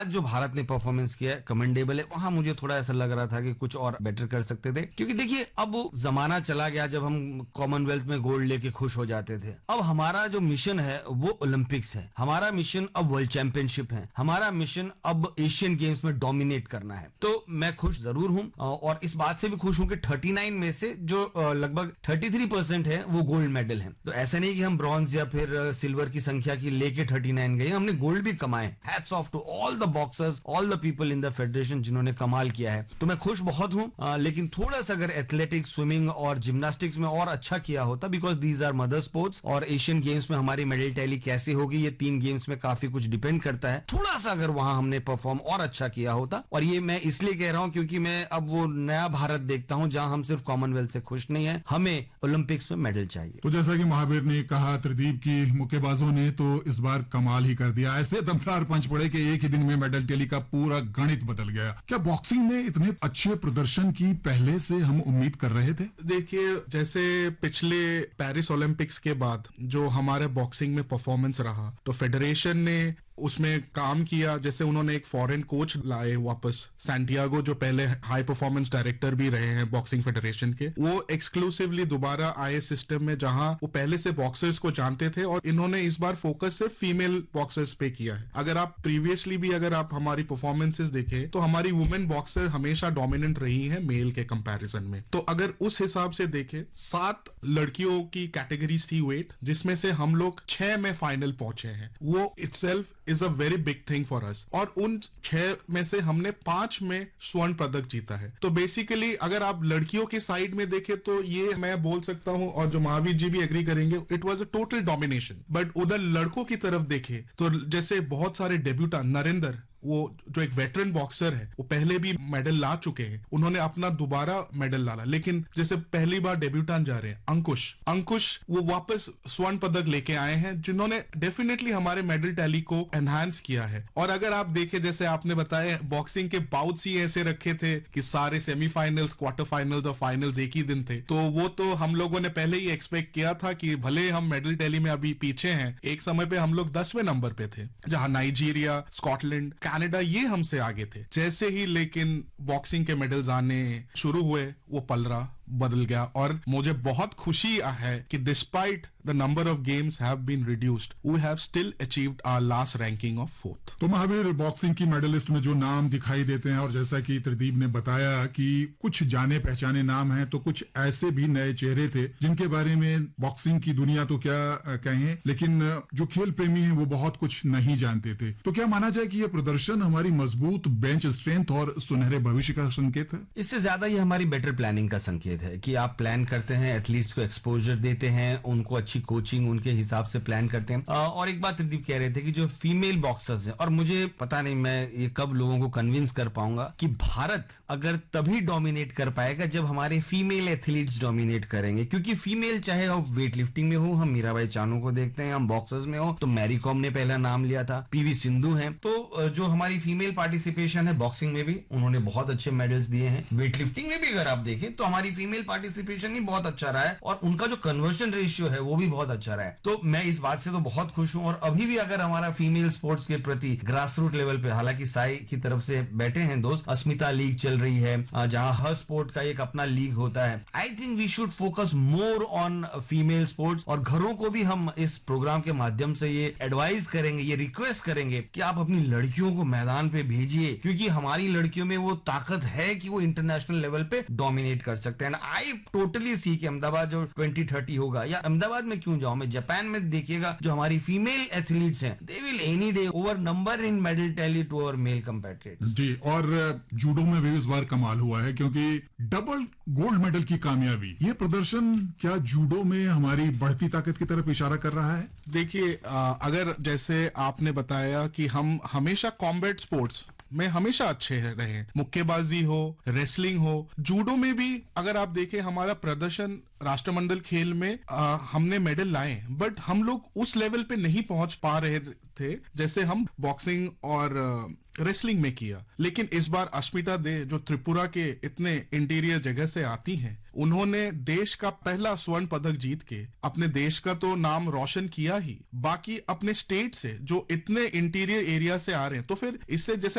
जो भारत ने परफॉर्मेंस किया है कमेंडेबल है। वहां मुझे थोड़ा ऐसा लग रहा था कि कुछ और बेटर कर सकते थे, क्योंकि देखिए अब वो जमाना चला गया जब हम कॉमनवेल्थ में गोल्ड लेके खुश हो जाते थे। अब हमारा जो मिशन है वो ओलंपिक्स है, हमारा मिशन अब वर्ल्ड चैंपियनशिप है, हमारा मिशन अब एशियन गेम्स में डोमिनेट करना है। तो मैं खुश जरूर हूं और इस बात से भी खुश हूं कि 39 में से जो लगभग 33% है वो गोल्ड मेडल है। तो ऐसा नहीं कि हम ब्रॉन्ज या फिर सिल्वर की संख्या की लेके 39 गए, हमने गोल्ड भी कमाए। Hats off to all the boxers, all the people in the federation जिन्होंने कमाल किया है। तो मैं खुश बहुत हूं, लेकिन थोड़ा सा अगर एथलेटिक्स, स्विमिंग और जिम्नास्टिक्स में और अच्छा किया होता, because these are mother sports और एशियन गेम्स में हमारी मेडल टैली कैसे होगी ये 3 गेम्स में काफी कुछ डिपेंड करता है। थोड़ा सा अगर वहां हमने परफॉर्म और अच्छा किया होता, और ये मैं इसलिए कह रहा हूं क्योंकि मैं अब वो नया भारत देखता हूं जहां हम सिर्फ कॉमनवेल्थ से खुश नहीं है, हमें ओलंपिक्स में मेडल चाहिए। तो जैसा कि महावीर ने कहा, त्रिदीप की मुक्केबाजों ने तो इस बार कमाल ही कर दिया। ऐसे दमदार पंच पड़े कि एक ही दिन में मेडल टैली का पूरा गणित बदल गया। क्या बॉक्सिंग में इतने अच्छे प्रदर्शन की पहले से हम उम्मीद कर रहे थे? देखिए, जैसे पिछले पेरिस ओलंपिक्स के बाद जो हमारे बॉक्सिंग में परफॉर्मेंस रहा, तो फेडरेशन ने उसमें काम किया। जैसे उन्होंने एक फॉरेन कोच लाए वापस, सैंटियागो, जो पहले हाई परफॉर्मेंस डायरेक्टर भी रहे हैं बॉक्सिंग फेडरेशन के। वो एक्सक्लूसिवली दोबारा आए सिस्टम में जहां वो पहले से बॉक्सर्स को जानते थे, और इन्होंने इस बार फोकस सिर्फ फीमेल बॉक्सर्स पे किया है। अगर आप प्रीवियसली भी अगर आप हमारी परफॉर्मेंसेस देखें तो हमारी वुमेन बॉक्सर हमेशा डोमिनेंट रही है मेल के कंपैरिजन में। तो अगर उस हिसाब से देखें, 7 लड़कियों की कैटेगरीज थी वेट, जिसमें से हम लोग 6 में फाइनल पहुंचे हैं। वो itself is a very big thing for us. और उन 6 में से हमने 5 में स्वर्ण पदक जीता है। तो बेसिकली अगर आप लड़कियों की साइड में देखें तो ये मैं बोल सकता हूं, और जो महावीर जी भी एग्री करेंगे, it was a total domination. But उधर लड़कों की तरफ देखें तो जैसे बहुत सारे डेब्यूटा, नरेंद्र, वो जो एक वेटरन बॉक्सर है, वो पहले भी मेडल ला चुके हैं, उन्होंने अपना दोबारा मेडल लाला। लेकिन जैसे पहली बार डेब्यूटान जा रहे हैं अंकुश वो वापस स्वर्ण पदक लेके आए हैं, जिन्होंने डेफिनेटली हमारे मेडल टैली को एनहांस किया है। और अगर आप देखें, जैसे आपने बताया, बॉक्सिंग के बाउट्स ही ऐसे रखे थे कि सारे सेमीफाइनल्स, क्वार्टर फाइनल्स और फाइनल्स एक ही दिन थे। तो वो तो हम लोगों ने पहले ही एक्सपेक्ट किया था कि भले हम मेडल टैली में अभी पीछे हैं, एक समय पे हम लोग 10वें नंबर पे थे, जहां नाइजीरिया, स्कॉटलैंड, कनाडा ये हमसे आगे थे। जैसे ही लेकिन बॉक्सिंग के मेडल्स आने शुरू हुए, वो पलड़ा बदल गया। और मुझे बहुत खुशी है कि despite the number of games have been reduced, we have still achieved our last ranking of 4th। तो महावीर, बॉक्सिंग की मेडलिस्ट में जो नाम दिखाई देते हैं, और जैसा कि त्रिदीप ने बताया कि कुछ जाने पहचाने नाम हैं, तो कुछ ऐसे भी नए चेहरे थे जिनके बारे में बॉक्सिंग की दुनिया तो क्या कहें, लेकिन जो खेल प्रेमी हैं वो बहुत कुछ नहीं जानते थे। तो क्या माना जाए कि यह प्रदर्शन हमारी मजबूत बेंच स्ट्रेंथ और सुनहरे भविष्य का संकेत है? इससे ज्यादा ये हमारी बेटर प्लानिंग का संकेत है कि आप प्लान करते हैं, एथलीट्स को एक्सपोजर देते हैं, उनको अच्छी कोचिंग उनके हिसाब से प्लान करते हैं। और एक बात त्रिदीप कह रहे थे कि जो फीमेल बॉक्सर्स हैं, और मुझे पता नहीं मैं ये कब लोगों को कन्विंस कर पाऊंगा कि भारत अगर तभी डोमिनेट कर पाएगा जब हमारे फीमेल एथलीट्स डोमिनेट करेंगे। क्योंकि फीमेल, चाहे वो वेट लिफ्टिंग में हो, हम मीराबाई चानू को देखते हैं, हम बॉक्सर्स में हो तो मैरी कॉम ने पहला नाम लिया था, पीवी सिंधु है। तो जो हमारी फीमेल पार्टिसिपेशन है बॉक्सिंग में भी, उन्होंने बहुत अच्छे मेडल्स दिए हैं। वेट लिफ्टिंग में भी अगर आप देखें तो हमारी फीमेल पार्टिसिपेशन ही बहुत अच्छा रहा है, और उनका जो कन्वर्शन रेशियो है वो भी बहुत अच्छा रहा है। तो मैं इस बात से तो बहुत खुश हूं। और अभी भी अगर हमारा फीमेल स्पोर्ट्स के प्रति ग्रास रूट लेवल पे, हालांकि साई की तरफ से बैठे हैं दोस्त, अस्मिता लीग चल रही है जहां हर स्पोर्ट का एक अपना लीग होता है। I think we should focus more on female sports. और घरों को भी हम इस प्रोग्राम के माध्यम से ये एडवाइस करेंगे, ये रिक्वेस्ट करेंगे कि आप अपनी लड़कियों को मैदान पे भेजिए, क्योंकि हमारी लड़कियों में वो ताकत है कि वो इंटरनेशनल लेवल पे डोमिनेट कर सकते हैं। आई टोटली सी कि अहमदाबाद जो 2030 होगा, या अहमदाबाद में क्यों जाऊं मैं, जापान में देखिएगा जो हमारी फीमेल एथलीट्स हैं, they will any day over number in medal tally to our mail कंपैट्रियट्स। जी, और जूडो में भी इस बार कमाल हुआ है, क्योंकि डबल गोल्ड मेडल की कामयाबी, ये प्रदर्शन क्या जूडो में हमारी बढ़ती ताकत की तरफ इशारा कर रहा है? देखिए, अगर जैसे आपने बताया कि हम हमेशा कॉम्बैट स्पोर्ट्स में हमेशा अच्छे रहे हैं। मुक्केबाजी हो, रेसलिंग हो, जूडो में भी अगर आप देखें हमारा प्रदर्शन राष्ट्रमंडल खेल में हमने मेडल लाए, बट हम लोग उस लेवल पे नहीं पहुंच पा रहे थे जैसे हम बॉक्सिंग और रेसलिंग में किया। लेकिन इस बार अश्मिता दे जो त्रिपुरा के इतने इंटीरियर जगह से आती हैं, उन्होंने देश का पहला स्वर्ण पदक जीत के अपने देश का तो नाम रोशन किया ही, बाकी अपने स्टेट से जो इतने इंटीरियर एरिया से आ रहे हैं, तो फिर इससे जैसे